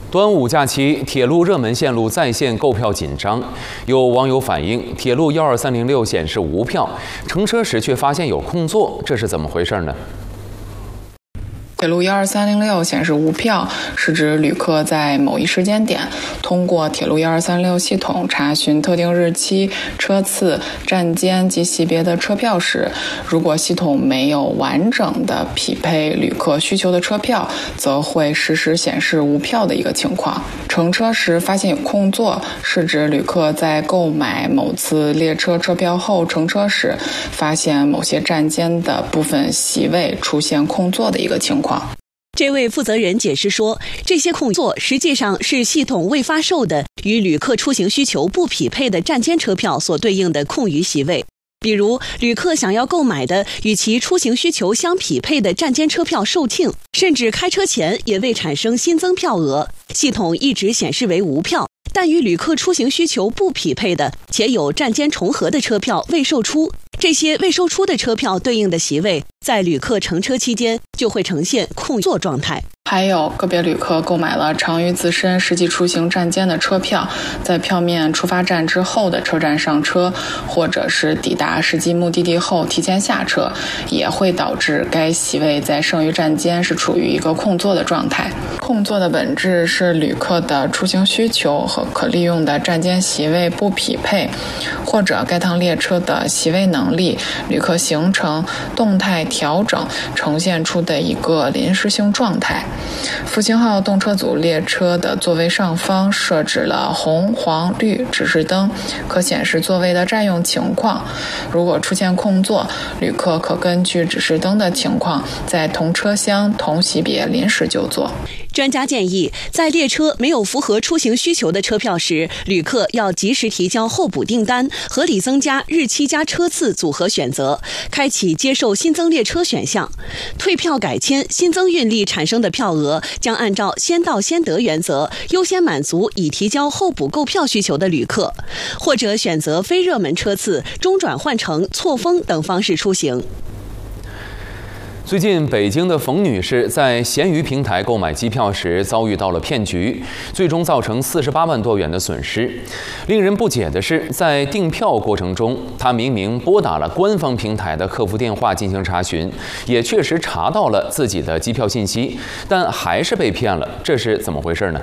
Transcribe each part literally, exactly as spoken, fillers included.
端午假期，铁路热门线路在线购票紧张。有网友反映，铁路一二三零六显示无票，乘车时却发现有空座，这是怎么回事呢？ 铁路一二三零六显示无票，是指旅客在某一时间点通过铁路一二三零六系统查询特定日期、车次、站间及级别的车票时，如果系统没有完整的匹配旅客需求的车票，则会实时显示无票的一个情况。乘车时发现有空座，是指旅客在购买某次列车车票后乘车时，发现某些站间的部分席位出现空座的一个情况。 这位负责人解释说，这些空座实际上是系统未发售的与旅客出行需求不匹配的站间车票所对应的空余席位。比如，旅客想要购买的与其出行需求相匹配的站间车票售罄，甚至开车前也未产生新增票额，系统一直显示为无票。但与旅客出行需求不匹配的且有站间重合的车票未售出，这些未售出的车票对应的席位在旅客乘车期间就会呈现空座状态。 还有个别旅客购买了长于自身实际出行站间的车票，在票面出发站之后的车站上车，或者是抵达实际目的地后提前下车，也会导致该席位在剩余站间是处于一个空座的状态。空座的本质是旅客的出行需求和可利用的站间席位不匹配，或者该趟列车的席位能力、旅客行程动态调整呈现出的一个临时性状态。复兴号动车组列车的座位上方设置了红、黄、绿指示灯，可显示座位的占用情况。如果出现空座，旅客可根据指示灯的情况，在同车厢同席别临时就座。 专家建议，在列车没有符合出行需求的车票时，旅客要及时提交候补订单，合理增加日期加车次组合选择，开启接受新增列车选项。退票改签、新增运力产生的票额将按照先到先得原则，优先满足已提交候补购票需求的旅客，或者选择非热门车次、中转换乘、错峰等方式出行。 最近，北京的冯女士在闲鱼平台购买机票时遭遇到了骗局，最终造成四十八万多元的损失。令人不解的是，在订票过程中，她明明拨打了官方平台的客服电话进行查询，也确实查到了自己的机票信息，但还是被骗了，这是怎么回事呢？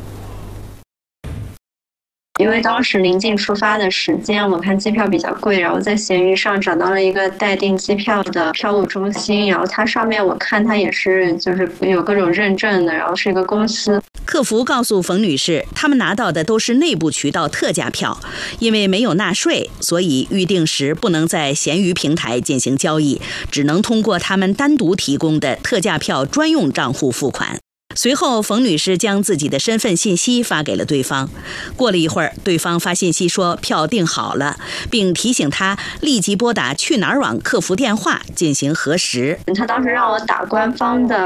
因为当时临近出发的时间，我看机票比较贵，然后在闲鱼上找到了一个待订机票的票务中心，然后它上面我看它也是就是有各种认证的，然后是一个公司。 客服告诉冯女士，他们拿到的都是内部渠道特价票，因为没有纳税，所以预订时不能在闲鱼平台进行交易，只能通过他们单独提供的特价票专用账户付款。随后，冯女士将自己的身份信息发给了对方。过了一会儿，对方发信息说票订好了，并提醒她立即拨打去哪儿网客服电话进行核实。 他当时让我打官方的